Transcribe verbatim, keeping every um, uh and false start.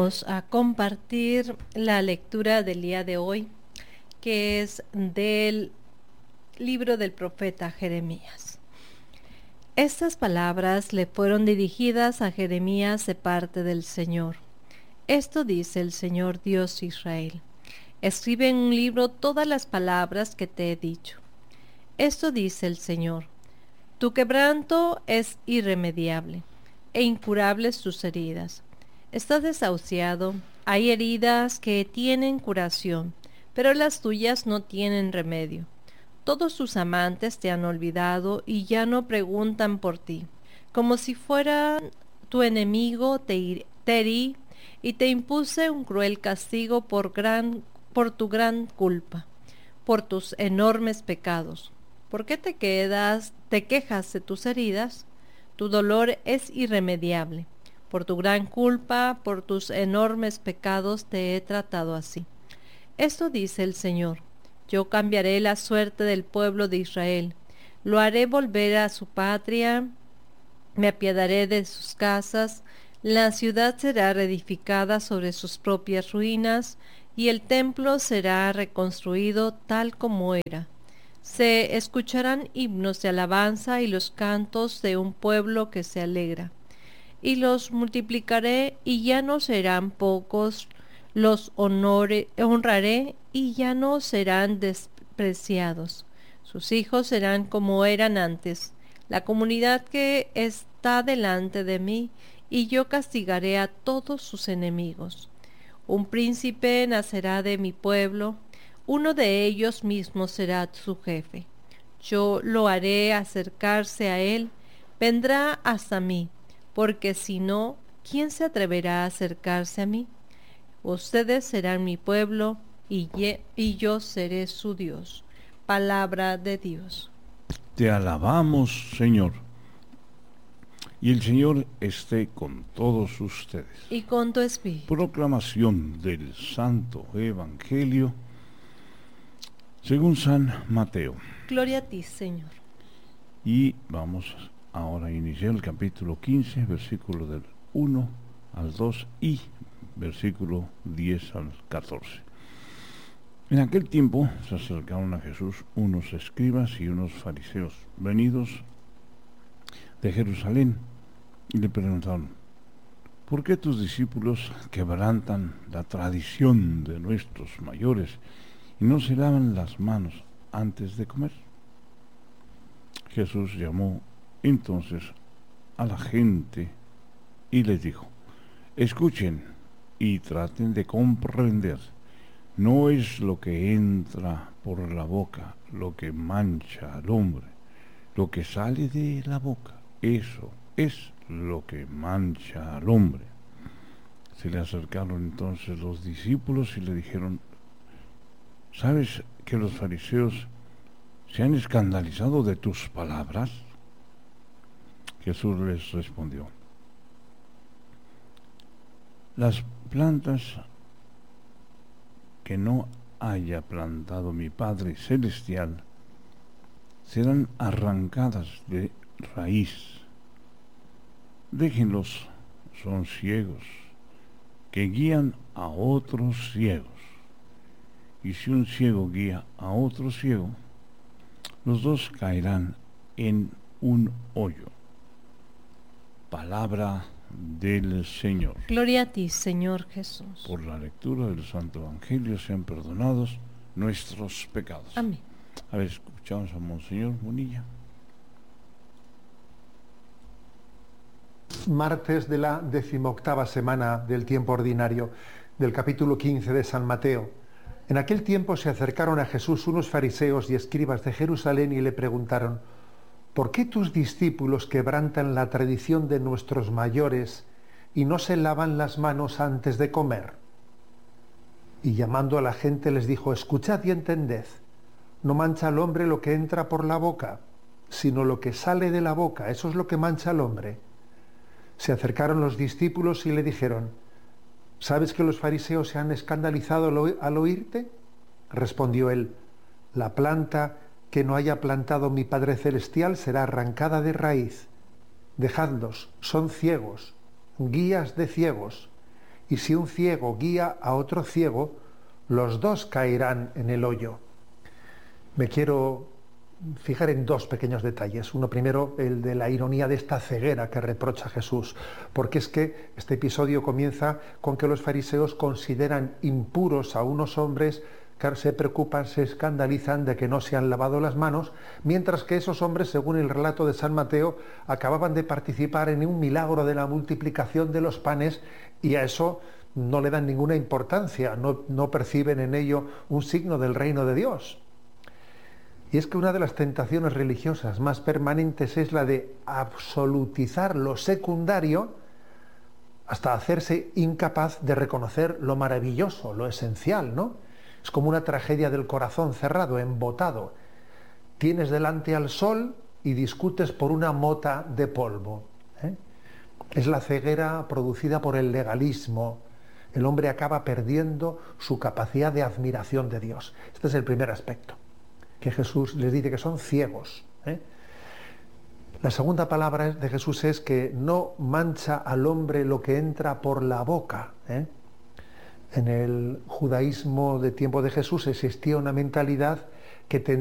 Vamos a compartir la lectura del día de hoy, que es del libro del profeta Jeremías. Estas palabras le fueron dirigidas a Jeremías de parte del Señor. Esto dice el Señor Dios de Israel: escribe en un libro todas las palabras que te he dicho. Esto dice el Señor: tu quebranto es irremediable, e incurables tus heridas. Estás desahuciado, hay heridas que tienen curación, pero las tuyas no tienen remedio. Todos tus amantes te han olvidado y ya no preguntan por ti. Como si fuera tu enemigo te, te herí y te impuse un cruel castigo por, gran, por tu gran culpa, por tus enormes pecados. ¿Por qué te quedas, te quejas de tus heridas? Tu dolor es irremediable. Por tu gran culpa, por tus enormes pecados te he tratado así. Esto dice el Señor: yo cambiaré la suerte del pueblo de Israel, lo haré volver a su patria, me apiadaré de sus casas, la ciudad será reedificada sobre sus propias ruinas, y el templo será reconstruido tal como era. Se escucharán himnos de alabanza y los cantos de un pueblo que se alegra. Y los multiplicaré y ya no serán pocos, los honore, honraré y ya no serán despreciados. Sus hijos serán como eran antes, la comunidad que está delante de mí, y yo castigaré a todos sus enemigos. Un príncipe nacerá de mi pueblo, uno de ellos mismos será su jefe. Yo lo haré acercarse a él, vendrá hasta mí, porque si no, ¿quién se atreverá a acercarse a mí? Ustedes serán mi pueblo, y, ye, y yo seré su Dios. Palabra de Dios. Te alabamos, Señor. Y el Señor esté con todos ustedes. Y con tu espíritu. Proclamación del Santo Evangelio según San Mateo. Gloria a ti, Señor. Y vamos ahora a iniciar el capítulo quince, versículo del uno al dos y versículo diez al catorce. En aquel tiempo se acercaron a Jesús unos escribas y unos fariseos venidos de Jerusalén y le preguntaron: ¿por qué tus discípulos quebrantan la tradición de nuestros mayores y no se lavan las manos antes de comer? Jesús llamó entonces a la gente y les dijo: escuchen y traten de comprender. No es lo que entra por la boca lo que mancha al hombre. Lo que sale de la boca, eso es lo que mancha al hombre. Se le acercaron entonces los discípulos y le dijeron: ¿sabes que los fariseos se han escandalizado de tus palabras? Jesús les respondió: las plantas que no haya plantado mi Padre Celestial serán arrancadas de raíz. Déjenlos, son ciegos, que guían a otros ciegos. Y si un ciego guía a otro ciego, los dos caerán en un hoyo. Palabra del Señor. Gloria a ti, Señor Jesús. Por la lectura del Santo Evangelio sean perdonados nuestros pecados. Amén. A ver, escuchamos a Monseñor Munilla. Martes de la decimoctava semana del tiempo ordinario, del capítulo quince de San Mateo. En aquel tiempo se acercaron a Jesús unos fariseos y escribas de Jerusalén y le preguntaron: ¿por qué tus discípulos quebrantan la tradición de nuestros mayores y no se lavan las manos antes de comer? Y llamando a la gente les dijo: escuchad y entended. No mancha al hombre lo que entra por la boca, sino lo que sale de la boca, eso es lo que mancha al hombre. Se acercaron los discípulos y le dijeron: ¿sabes que los fariseos se han escandalizado al oírte? Respondió él: la planta que no haya plantado mi Padre Celestial será arrancada de raíz. Dejadlos, son ciegos, guías de ciegos. y si un ciego guía a otro ciego, los dos caerán en el hoyo. Me quiero fijar en dos pequeños detalles. Uno primero, el de la ironía de esta ceguera que reprocha Jesús, porque es que este episodio comienza con que los fariseos consideran impuros a unos hombres que se preocupan, se escandalizan de que no se han lavado las manos, mientras que esos hombres, según el relato de San Mateo, acababan de participar en un milagro de la multiplicación de los panes y a eso no le dan ninguna importancia, no, no perciben en ello un signo del reino de Dios. Y es que una de las tentaciones religiosas más permanentes es la de absolutizar lo secundario hasta hacerse incapaz de reconocer lo maravilloso, lo esencial, ¿no? Es como una tragedia del corazón cerrado, embotado. Tienes delante al sol y discutes por una mota de polvo, ¿eh? Es la ceguera producida por el legalismo. El hombre acaba perdiendo su capacidad de admiración de Dios. Este es el primer aspecto, que Jesús les dice que son ciegos, ¿eh? La segunda palabra de Jesús es que no mancha al hombre lo que entra por la boca, ¿eh? En el judaísmo de tiempo de Jesús existía una mentalidad que te